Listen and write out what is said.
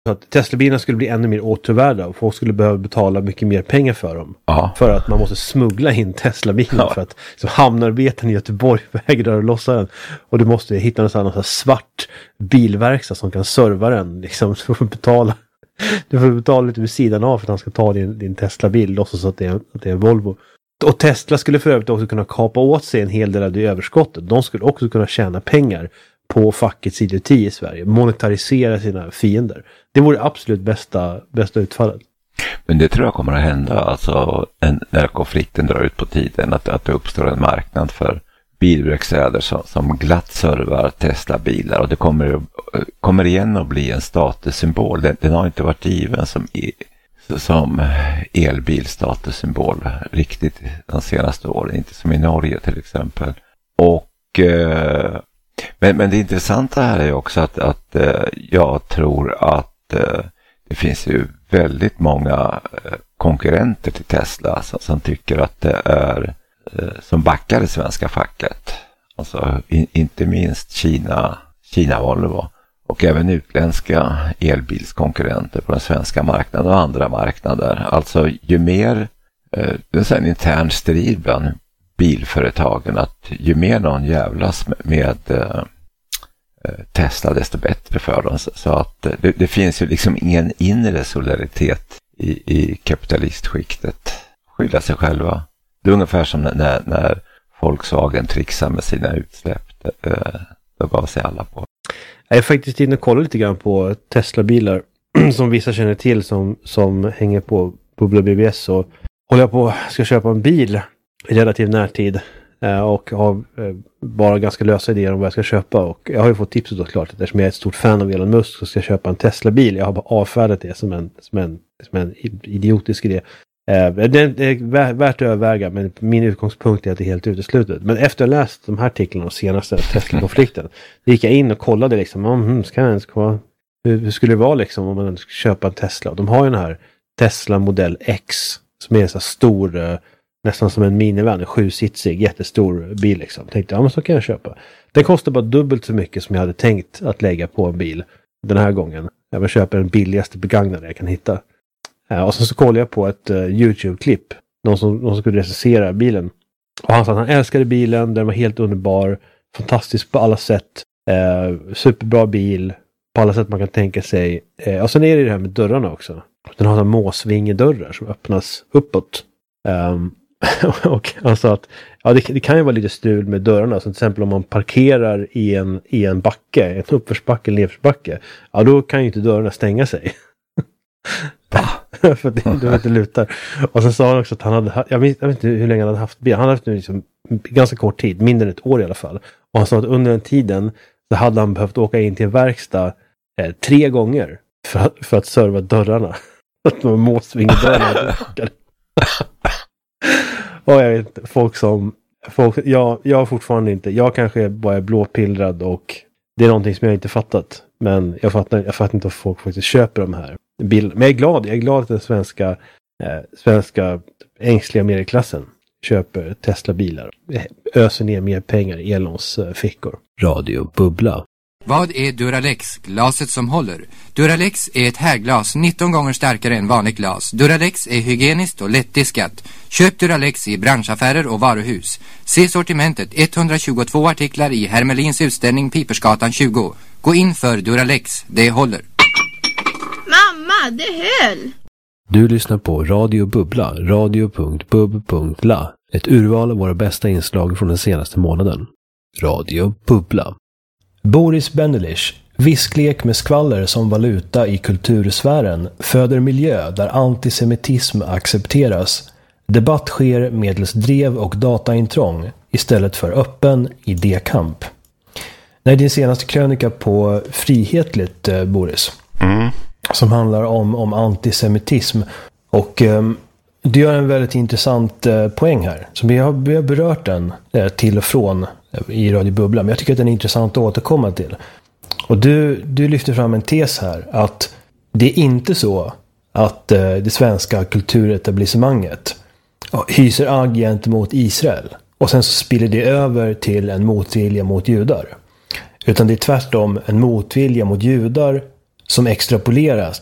Så att Tesla-bilarna skulle bli ännu mer återvärda och folk skulle behöva betala mycket mer pengar för dem. Ja. För att man måste smuggla in Tesla-bilar för att så hamnarbeten i Göteborg vägrar att lossa den. Och du måste hitta en svart bilverkstad som kan serva den. Liksom, så du får betala lite vid sidan av för att han ska ta din Tesla-bil, låtsas att det är en Volvo. Och Tesla skulle för övrigt också kunna kapa åt sig en hel del av det överskottet. De skulle också kunna tjäna pengar på fackets idioti i Sverige. Monetarisera sina fiender. Det vore absolut bästa utfallet. Men det tror jag kommer att hända. Alltså när konflikten drar ut på tiden. Att det uppstår en marknad för bilverkstäder som glatt servar Tesla-bilar. Och det kommer igen att bli en statussymbol. Den har inte varit given som elbilstatussymbol riktigt de senaste åren. Inte som i Norge till exempel. Men det intressanta här är också att jag tror att det finns ju väldigt många konkurrenter till Tesla som tycker att det är som backar det svenska facket. Alltså inte minst Kina Volvo och även utländska elbilskonkurrenter på den svenska marknaden och andra marknader. Alltså ju mer det är en intern strid bland bilföretagen att ju mer någon jävlas med Tesla desto bättre för dem. Så att det finns ju liksom ingen inre solidaritet i kapitalistskiktet. Skylla sig själva. Det är ungefär som när Volkswagen trixar med sina utsläpp. Då gav sig alla på. Jag är faktiskt inne och kollar lite grann på Tesla-bilar som vissa känner till som hänger på Bubbla BBS och håller jag på ska köpa en bil i relativ närtid och har bara ganska lösa idéer om vad jag ska köpa och jag har ju fått tipset då klart att eftersom jag är ett stort fan av Elon Musk så ska jag köpa en Tesla-bil. Jag har bara avfärdat det som en idiotisk idé. Det är värt att överväga men min utgångspunkt är att det är helt uteslutet. Men efter att ha läst de här artiklarna om senaste Tesla-konflikten gick jag in och kollade liksom hur skulle det vara liksom om man skulle köpa en Tesla. De har ju den här Tesla Model X som är en så stor nästan som en minivan, en 7-sitsig jättestor bil liksom. Tänkte men så kan jag köpa. Den kostar bara dubbelt så mycket som jag hade tänkt att lägga på en bil den här gången. Jag vill köpa den billigaste begagnade jag kan hitta. Och så kollade jag på ett YouTube-klipp. Någon som skulle recensera bilen. Och han sa att han älskade bilen. Den var helt underbar. Fantastisk på alla sätt. Superbra bil. På alla sätt man kan tänka sig. Och sen är det här med dörrarna också. Den har måsvingedörrar som öppnas uppåt. Och han sa att det kan ju vara lite stul med dörrarna. Så till exempel om man parkerar i en backe. En uppförsbacke eller nedförsbacke. Ja, då kan ju inte dörrarna stänga sig. För det inte lutar. Och så sa han också att han hade jag vet inte hur länge han hade haft bil. Han hade haft nu liksom ganska kort tid, mindre än ett år i alla fall. Och han sa att under den tiden så hade han behövt åka in till en verkstad 3 gånger för att serva dörrarna. Att de måsvingedörrarna. Och jag vet inte, jag fortfarande inte. Jag kanske bara är blåpillrad och det är någonting som jag inte fattat. Men jag fattar inte att folk faktiskt köper de här bilderna. Men jag är glad att den svenska ängsliga medelklassen köper Tesla-bilar. Öser ner mer pengar i Elons fickor. Radio Bubbla. Vad är Duralex, glaset som håller? Duralex är ett härglas 19 gånger starkare än vanligt glas. Duralex är hygieniskt och lättdiskat. Köp Duralex i branschaffärer och varuhus. Se sortimentet 122 artiklar i Hermelins utställning Pipersgatan 20. Gå in för Duralex, det håller. Mamma, det höll! Du lyssnar på Radio Bubbla, radio.bub.la. Ett urval av våra bästa inslag från den senaste månaden. Radio Bubbla. Boris Benelich, visklek med skvaller som valuta i kultursfären, föder miljö där antisemitism accepteras. Debatt sker medels drev och dataintrång istället för öppen idékamp. Nej, din senaste krönika på Frihetligt, Boris. Som handlar om antisemitism. Och du gör en väldigt intressant poäng här. Som vi har berört den till och från i Radio Bubbla. Men jag tycker att den är intressant att återkomma till. Och du lyfter fram en tes här. Att det är inte så att det svenska kulturetablissemanget hyser agg gentemot Israel. Och sen så spiller det över till en motvilja mot judar. Utan det är tvärtom en motvilja mot judar som extrapoleras